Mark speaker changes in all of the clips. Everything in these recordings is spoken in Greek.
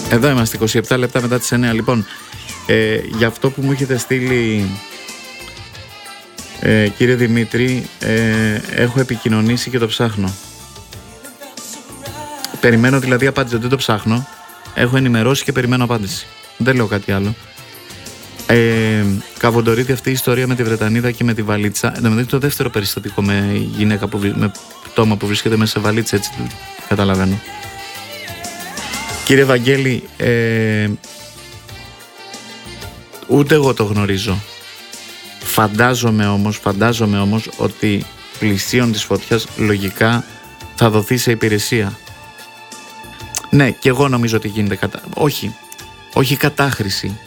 Speaker 1: Εδώ είμαστε, 27 λεπτά μετά τις 9. Λοιπόν, για αυτό που μου έχετε στείλει, κύριε Δημήτρη, έχω επικοινωνήσει και το ψάχνω. Περιμένω δηλαδή απάντηση, δεν το ψάχνω. Έχω ενημερώσει και περιμένω απάντηση. Δεν λέω κάτι άλλο. Καβοντορίδη αυτή η ιστορία με τη Βρετανίδα και με τη βαλίτσα. Δηλαδή το δεύτερο περιστατικό με γυναίκα με πτώμα που βρίσκεται μέσα σε βαλίτσα, έτσι καταλαβαίνω. Κύριε Βαγγέλη, ούτε εγώ το γνωρίζω. Φαντάζομαι όμως ότι πλησίον της φωτιάς λογικά θα δοθεί σε υπηρεσία. Ναι, και εγώ νομίζω ότι γίνεται όχι κατάχρηση.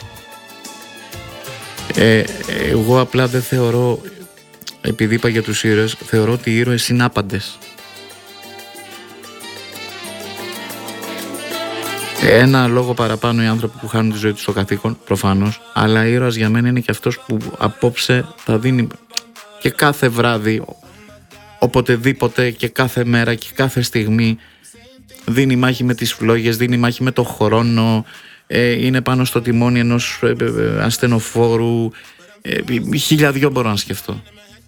Speaker 1: Εγώ απλά δεν θεωρώ, επειδή είπα για τους ήρωες, θεωρώ ότι οι ήρωες είναι άπαντες. Ένα λόγο παραπάνω οι άνθρωποι που χάνουν τη ζωή τους στο καθήκον, προφανώς, αλλά ήρωας για μένα είναι και αυτός που απόψε θα δίνει και κάθε βράδυ, οποτεδήποτε και κάθε μέρα και κάθε στιγμή, δίνει μάχη με τις φλόγες, δίνει μάχη με το χρόνο, είναι πάνω στο τιμόνι ενός ασθενοφόρου, χιλιαδιό μπορώ να σκεφτώ.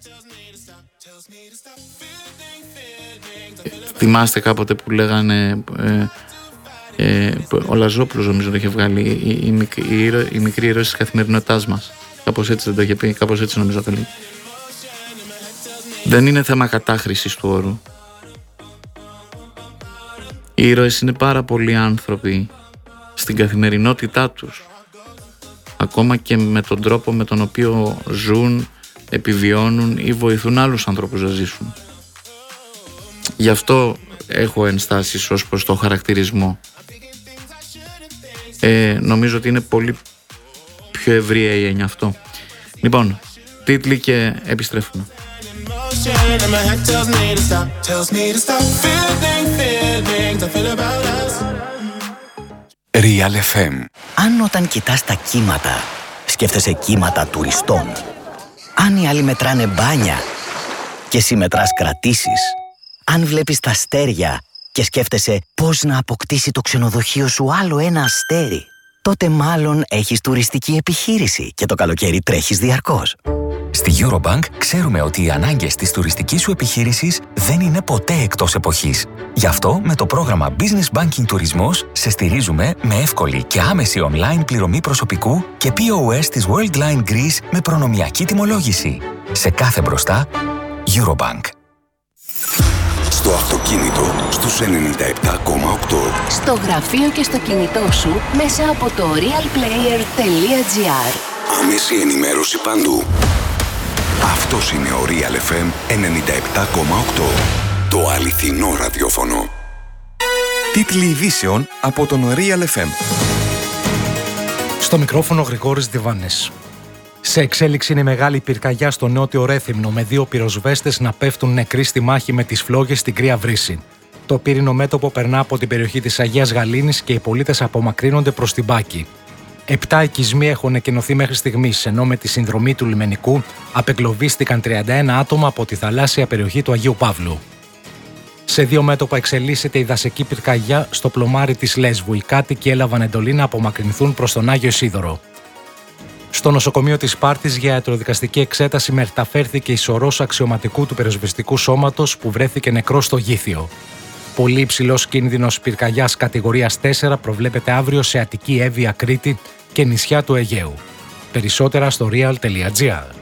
Speaker 1: Θυμάστε κάποτε που λέγανε, ο Λαζόπουλος νομίζω το είχε βγάλει, η μικρή ήρωες της καθημερινότητάς μας. Κάπως έτσι δεν το είχε πει, κάπως έτσι νομίζω το λέει. Δεν είναι θέμα κατάχρησης του όρου. Οι ήρωες είναι πάρα πολλοί άνθρωποι στην καθημερινότητά τους, ακόμα και με τον τρόπο με τον οποίο ζουν, επιβιώνουν ή βοηθούν άλλους ανθρώπους να ζήσουν. Γι' αυτό έχω ενστάσεις ως προς το χαρακτηρισμό. Νομίζω ότι είναι πολύ πιο ευρία η έννοια αυτό. Λοιπόν, τίτλοι και επιστρέφουμε.
Speaker 2: Real FM.
Speaker 3: Αν όταν κοιτάς τα κύματα, σκέφτεσαι κύματα τουριστών. Αν οι άλλοι μετράνε μπάνια και εσύ μετράς κρατήσεις. Αν βλέπεις τα αστέρια και σκέφτεσαι πώς να αποκτήσει το ξενοδοχείο σου άλλο ένα αστέρι, τότε μάλλον έχεις τουριστική επιχείρηση και το καλοκαίρι τρέχεις διαρκώς.
Speaker 2: Στη Eurobank ξέρουμε ότι οι ανάγκες της τουριστικής σου επιχείρησης δεν είναι ποτέ εκτός εποχής. Γι' αυτό με το πρόγραμμα Business Banking Τουρισμός σε στηρίζουμε με εύκολη και άμεση online πληρωμή προσωπικού και POS της Worldline Greece με προνομιακή τιμολόγηση. Σε κάθε μπροστά, Eurobank.
Speaker 4: Στο αυτοκίνητο στους 97,8.
Speaker 5: Στο γραφείο και στο κινητό σου μέσα από το realplayer.gr.
Speaker 4: Άμεση ενημέρωση παντού. Αυτός είναι ο Real FM 97,8. Το αληθινό ραδιόφωνο.
Speaker 6: Τίτλοι ειδήσεων από τον Real FM.
Speaker 7: Στο μικρόφωνο Γρηγόρης Διβάνης. Σε εξέλιξη είναι μεγάλη πυρκαγιά στο νότιο Ρέθυμνο, με 2 πυροσβέστες να πέφτουν νεκροί στη μάχη με τις φλόγες στην Κρύα Βρύση. Το πύρινο μέτωπο περνά από την περιοχή της Αγίας Γαλήνης και οι πολίτες απομακρύνονται προς την Πάκη. 7 οικισμοί έχουν εκενωθεί μέχρι στιγμής, ενώ με τη συνδρομή του λιμενικού απεγκλωβίστηκαν 31 άτομα από τη θαλάσσια περιοχή του Αγίου Παύλου. Σε 2 μέτωπα εξελίσσεται η δασική πυρκαγιά στο πλωμάρι της Λέσβου. Οι κάτοικοι έλαβαν εντολή να απομακρυνθούν προς τον Άγιο Ισίδωρο. Στο νοσοκομείο της Σπάρτης για ιατροδικαστική εξέταση μεταφέρθηκε η σωρός αξιωματικού του πυροσβεστικού σώματος που βρέθηκε νεκρός στο Γήθιο. Πολύ υψηλός κίνδυνος πυρκαγιάς κατηγορίας 4 προβλέπεται αύριο σε Αττική, Εύβοια, Κρήτη και νησιά του Αιγαίου. Περισσότερα στο real.gr.